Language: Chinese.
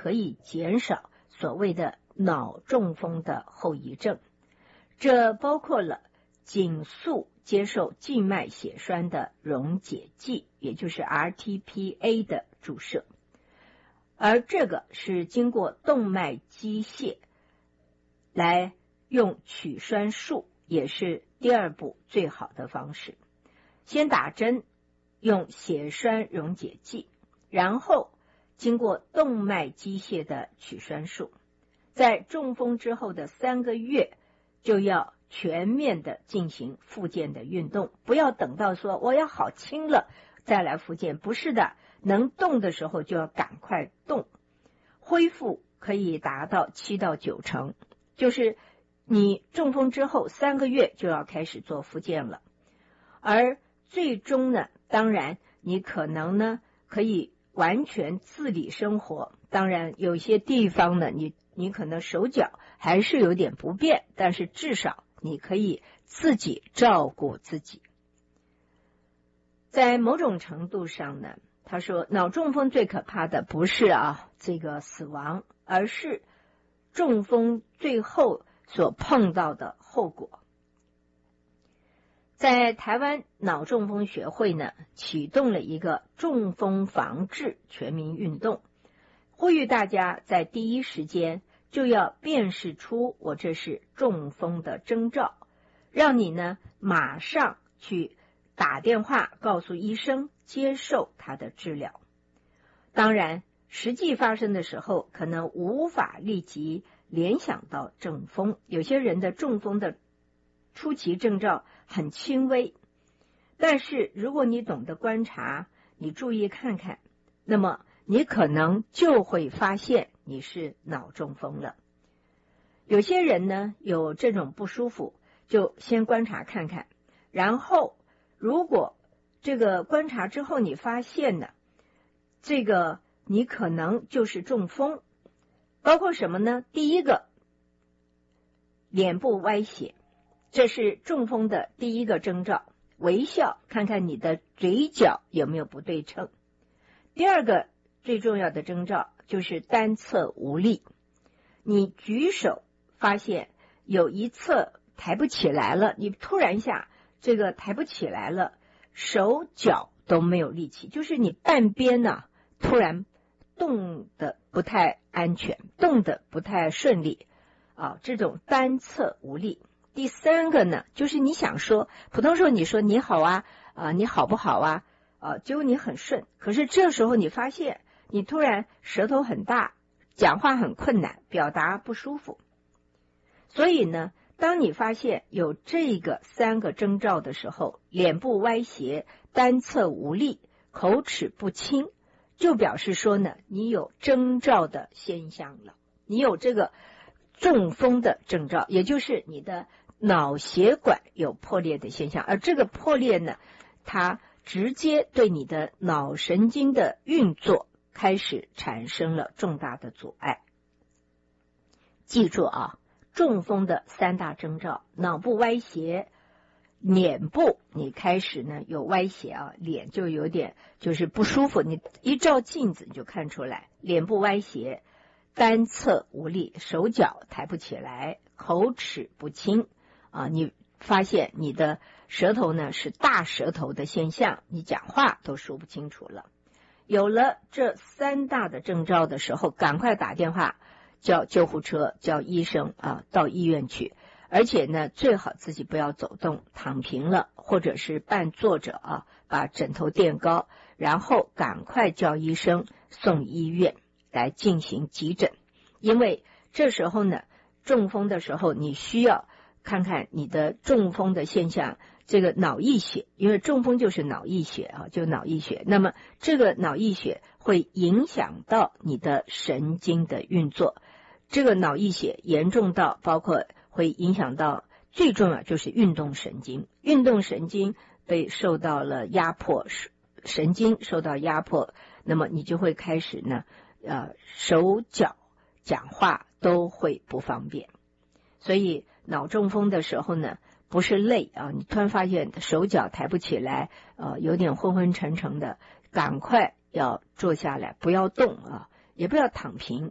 可以减少所谓的脑中风的后遗症。这包括了紧速接受静脉血栓的溶解剂，也就是 RTPA 的注射，而这个是经过动脉机械来用取栓术，也是第二步最好的方式。先打针，用血栓溶解剂，然后经过动脉机械的取栓术。在中风之后的3个月，就要全面的进行复健的运动，不要等到说我要好轻了再来复健，不是的，能动的时候就要赶快动，恢复可以达到7到9成，就是你中风之后3个月就要开始做复健了。而最终呢，当然你可能呢可以完全自理生活，当然有些地方呢你可能手脚还是有点不便，但是至少你可以自己照顾自己。在某种程度上呢，他说脑中风最可怕的不是这个死亡，而是中风最后所碰到的后果。在台湾脑中风学会呢，启动了一个中风防治全民运动，呼吁大家在第一时间就要辨识出我这是中风的征兆，让你呢马上去打电话告诉医生，接受他的治疗。当然实际发生的时候可能无法立即联想到中风，有些人的中风的初期征兆很轻微，但是如果你懂得观察，你注意看看，那么你可能就会发现你是脑中风了。有些人呢有这种不舒服，就先观察看看，然后如果这个观察之后你发现呢，这个你可能就是中风，包括什么呢？第一个，脸部歪斜，这是中风的第一个征兆，微笑，看看你的嘴角有没有不对称。第二个最重要的征兆就是单侧无力，你举手发现有一侧抬不起来了，你突然一下这个抬不起来了，手脚都没有力气，就是你半边呢突然动得不太安全，动得不太顺利这种单侧无力。第三个呢，就是你想说，普通时候你说你好你好不好结果你很顺，可是这时候你发现你突然舌头很大，讲话很困难，表达不舒服。所以呢，当你发现有这个3个征兆的时候，脸部歪斜、单侧无力、口齿不清，就表示说呢，你有征兆的现象了，你有这个中风的征兆，也就是你的脑血管有破裂的现象，而这个破裂呢，它直接对你的脑神经的运作开始产生了重大的阻碍。记住中风的3大征兆，脑部歪斜，脸部你开始呢有歪斜脸就有点就是不舒服，你一照镜子你就看出来，脸部歪斜，单侧无力，手脚抬不起来，口齿不清你发现你的舌头呢是大舌头的现象，你讲话都说不清楚了。有了这3大的征兆的时候，赶快打电话叫救护车，叫医生到医院去，而且呢最好自己不要走动，躺平了或者是半坐着把枕头垫高，然后赶快叫医生送医院来进行急诊。因为这时候呢中风的时候，你需要看看你的中风的现象，这个脑溢血，因为中风就是脑溢血就脑溢血，那么这个脑溢血会影响到你的神经的运作，这个脑溢血严重到包括会影响到，最重要就是运动神经，运动神经被受到了压迫，神经受到压迫，那么你就会开始呢手脚讲话都会不方便。所以脑中风的时候呢，不是累你突然发现手脚抬不起来有点昏昏沉沉的，赶快要坐下来，不要动也不要躺平，